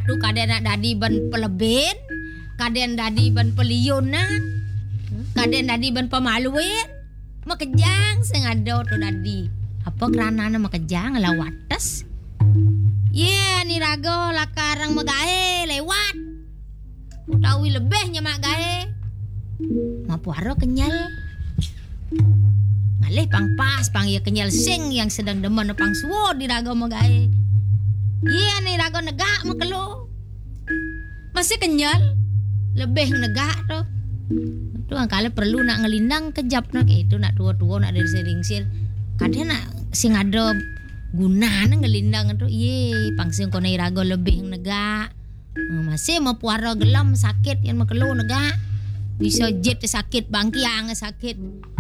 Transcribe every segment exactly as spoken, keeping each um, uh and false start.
tu kaden nak dadi ban pelebin, kaden dadi ban pelionan, kaden dadi ban pemaluin, makejang sing ada tu dadi. Apa keranana makejang lawates? Ye yeah, ni rago lakarang magae lewat. Utawi lebihnya mak gae. Mapuaro kenyal. Ngalih pang pas pang ya kenyal sing yang sedang demen pang suwo di rago magae. Iya nih rago negak makelo. Masih kenyal. Lebih negak tuh. Tuh kali perlu nak ngelindang kejap nak itu nak tua-tua nak dari sering-sir. Kadang nak sing ada guna nak ngelindang tuh. Ye pangsing kono rago lebih negak. Masih mau puara gelam sakit yang makelo negak. Bisa jet sakit bangkiang sakit.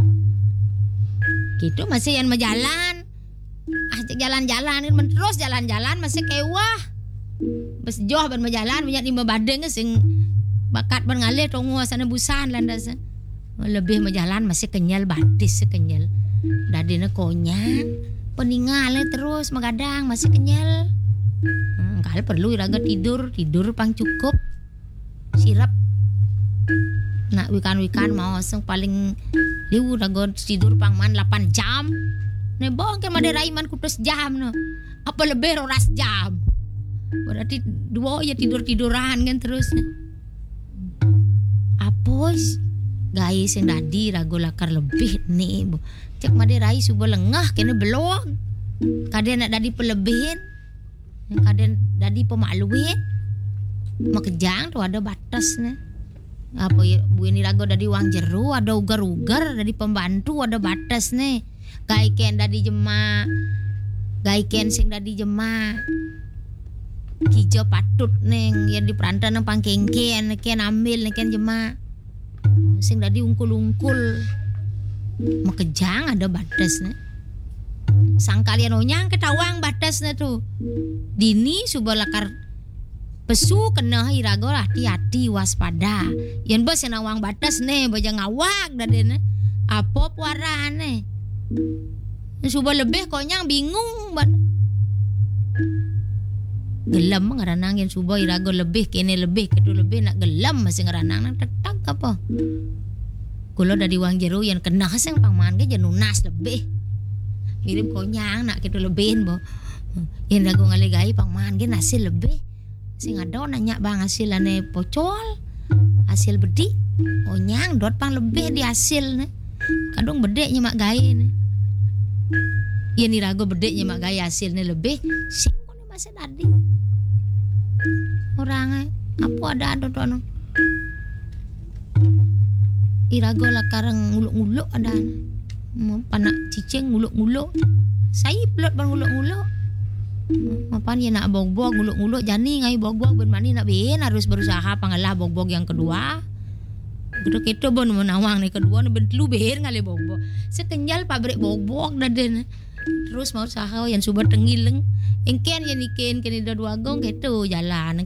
Gitu masih yang berjalan. Ah jalan-jalan ini terus jalan-jalan masih kewah. Bes jauh ban berjalan banyak lima badeng sing bakat ban ngalih tongu sana busan landas. Lebih berjalan masih kenyal batis kenyal. Dadine konyang peninggal terus magadang masih kenyal. Hmm, kali perlu iraga tidur, tidur pang cukup. Sirap. Nak wikan-wikan mau sing paling liu raga tidur pang man delapan jam. Ne bong ke made raiman kutus jam no. Apa lebih roras jam. Berarti dua ya tidur-tiduran kan terus. Apos guys yang dadi rago lakar lebih nih. Cek made rai subuh lengah kena belok. Kadang nak dadi pelebihin. Kadang dadi pemaluin. Makejang tuh ada batasnya. Apa ya bu ini rago dadi wang jeru ada ugar-ugar dari pembantu ada batas nih. Gaiken dadi jema, gaiken sing dadi jema. Kijo patut neng yang diperantan nang pangkengken, ken ambil ken jema. Sing dadi ungkul-ungkul. Makejang ada batasnya. Sang kalian onyang ketawang batasnya tuh. Dini subah lakar pesu kena irago hati-hati waspada. Yang bos yang nawang batas nih baja ngawak dadene. Apa puarane? Subah lebih konyang bingung ban. Gelam ngaranang yang subah irago lebih kene lebih kedu lebih nak gelam masih ngaranang nang tak apa. Kulo dari wang jeru yang kena sing pangman ge jenunas lebih. Mirip konyang nak kedu lebihin bo. Yang rago ngaligai pangman ge nasil lebih. Sing ada nanya bang hasilane pocol. Hasil bedi. Onyang dot pang lebih di hasil nih. Kadang bedeknya mak gaya nih. Iya nih rago bedeknya mak gaya hasilnya lebih. Sing mana masih tadi. Orangnya apa ada ada tuh anu. Irago lah karang nguluk-nguluk ada. Panak cicing nguluk-nguluk. Saya pelot bang nguluk-nguluk. Mapan ya nak bog-bog nguluk-nguluk jani ngai bog-bog ben mani nak bin harus berusaha pangalah bog-bog yang kedua. Kudu keto bon menawang nih kedua nih ben telu beher ngali bog-bog. Sekenyal pabrik bog-bog daden. Terus mau usaha yang subat tengileng. Engken yang iken kene dua gong keto jalan.